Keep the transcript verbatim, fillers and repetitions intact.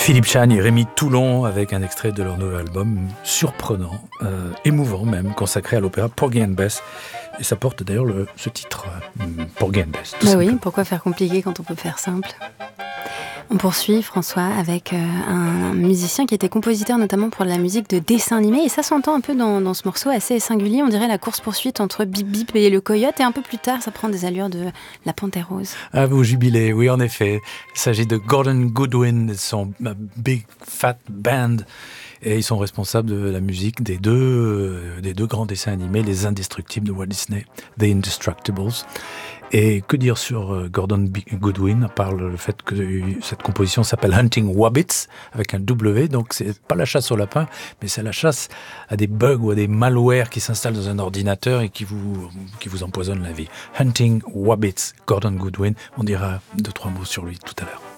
Philippe Chane et Rémi Toulon avec un extrait de leur nouvel album surprenant, euh, émouvant même, consacré à l'opéra Porgy and Bess. Et ça porte d'ailleurs le, ce titre, euh, Porgy and Bess. Bah oui, pourquoi faire compliqué quand on peut faire simple ? On poursuit, François, avec euh, un musicien qui était compositeur notamment pour la musique de dessins animés. Et ça s'entend un peu dans, dans ce morceau assez singulier. On dirait la course-poursuite entre Bip Bip et le coyote. Et un peu plus tard, ça prend des allures de la Panthère Rose. Ah, vous jubilez, oui, en effet. Il s'agit de Gordon Goodwin et son Big Fat Band. Et ils sont responsables de la musique des deux, euh, des deux grands dessins animés, Les Indestructibles de Walt Disney, The Indestructibles. Et que dire sur euh, Gordon Goodwin, à part le fait que cette composition s'appelle Hunting Wabbits, avec un W, donc c'est pas la chasse au lapin, mais c'est la chasse à des bugs ou à des malwares qui s'installent dans un ordinateur et qui vous, qui vous empoisonnent la vie. Hunting Wabbits, Gordon Goodwin, on dira deux, trois mots sur lui tout à l'heure.